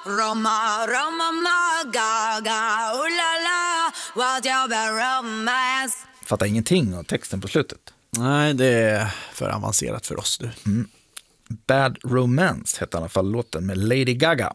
Roma, Roma, ma, ga, ooh la la, what you be romance. Fattar ingenting av texten på slutet. Nej, det är för avancerat för oss nu. Bad Romance hette i alla fall låten med Lady Gaga.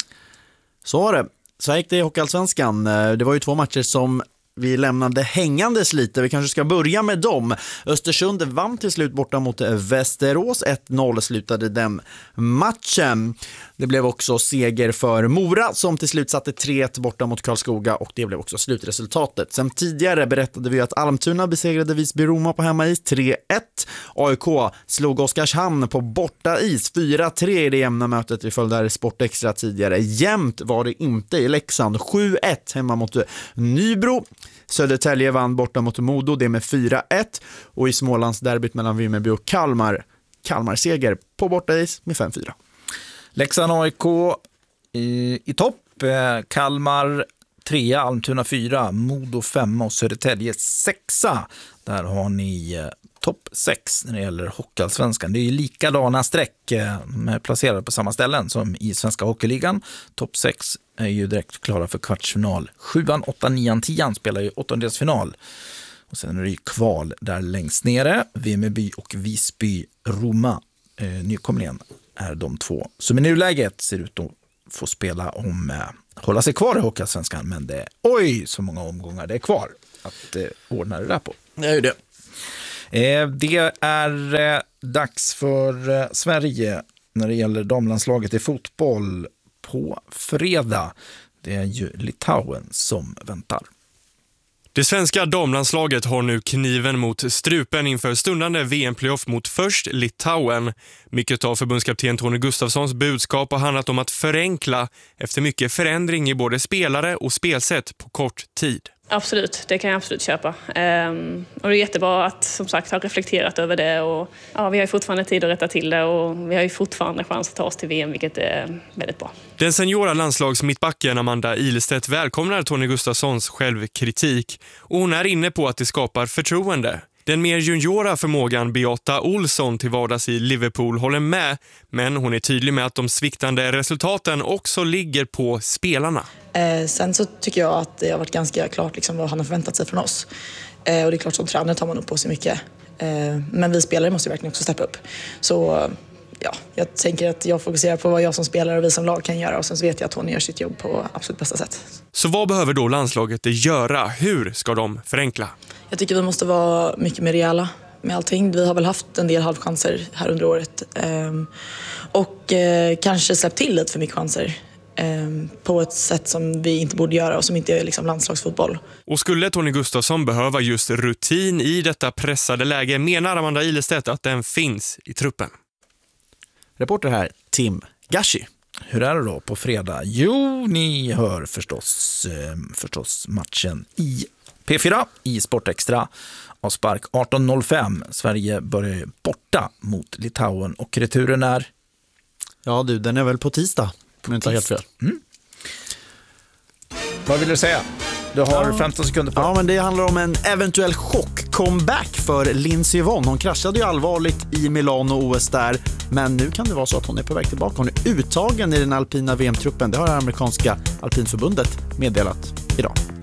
Så var det. Så här gick det i Hockeyallsvenskan. Det var ju 2 matcher som vi lämnade hängandes lite. Vi kanske ska börja med dem. Östersund vann till slut borta mot Västerås. 1-0 slutade den matchen. Det blev också seger för Mora som till slut satte 3-1 borta mot Karlskoga, och det blev också slutresultatet. Sen tidigare berättade vi att Almtuna besegrade Visby Roma på hemmais 3-1. AIK slog Oskarshamn på bortais 4-3 i det jämna mötet. Vi följde Sport Extra tidigare. Jämnt var det inte i Leksand. 7-1 hemma mot Nybro. Södertälje vann borta mot Modo, det med 4-1. Och i Smålands derbyt mellan Vimmerby och Kalmar seger på bortais med 5-4. Leksand AIK i topp. Kalmar 3, Almtuna 4, Modo 5 och Södertälje 6. Där har ni topp 6 när det gäller Hockeyallsvenskan. Det är ju likadana streck placerade på samma ställen som i Svenska Hockeyligan. Topp 6 är ju direkt klara för kvartsfinal. 7:an, 8:an, 9:an, 10:an spelar ju åttondelsfinal. Och sen är det ju kval där längst nere. Vimmerby och Visby Roma, nykomlingen, är de 2 som i nuläget ser ut att få spela om hålla sig kvar i Hockeyallsvenskan, men det är så många omgångar det är kvar att ordna det där på. Det är ju det. Det är dags för Sverige när det gäller damlandslaget i fotboll på fredag. Det är ju Litauen som väntar. Det svenska damlandslaget har nu kniven mot strupen inför stundande VM-playoff mot först Litauen. Mycket av förbundskapten Tony Gustafssons budskap har handlat om att förenkla efter mycket förändring i både spelare och spelsätt på kort tid. Absolut, det kan jag absolut köpa. Och det är jättebra att som sagt ha reflekterat över det. Och, ja, vi har ju fortfarande tid att rätta till det och vi har ju fortfarande chans att ta oss till VM, vilket är väldigt bra. Den seniora landslagsmittbacken Amanda Ilestedt välkomnar Tony Gustafssons självkritik, och hon är inne på att det skapar förtroende. Den mer juniora förmågan Beata Olsson till vardags i Liverpool håller med, men hon är tydlig med att de sviktande resultaten också ligger på spelarna. Sen så tycker jag att det har varit ganska klart liksom vad han har förväntat sig från oss. Och det är klart, som tränare tar man upp på sig mycket. Men vi spelare måste verkligen också steppa upp. Så ja, jag tänker att jag fokuserar på vad jag som spelare och vi som lag kan göra. Och sen så vet jag att hon gör sitt jobb på absolut bästa sätt. Så vad behöver då landslaget göra? Hur ska de förenkla? Jag tycker vi måste vara mycket mer rejäla med allting. Vi har väl haft en del halvchanser här under året. Och kanske släppt till lite för mycket chanser. På ett sätt som vi inte borde göra och som inte är liksom landslagsfotboll. Och skulle Tony Gustafsson behöva just rutin i detta pressade läge, menar Amanda Ilestedt att den finns i truppen. Reporter här, Tim Gashi. Hur är det då på fredag? Jo, ni hör förstås matchen i P4 i Sport Extra av spark 18.05. Sverige börjar borta mot Litauen och returen är... Ja du, den är väl på tisdag. Om jag inte har helt fel. Vad vill du säga? Du har 15 sekunder på. Ja, men det handlar om en eventuell chock-comeback för Lindsey Vonn. Hon kraschade ju allvarligt i Milano OS där, men nu kan det vara så att hon är på väg tillbaka. Hon är uttagen i den alpina VM-truppen. Det har det amerikanska alpinförbundet meddelat idag.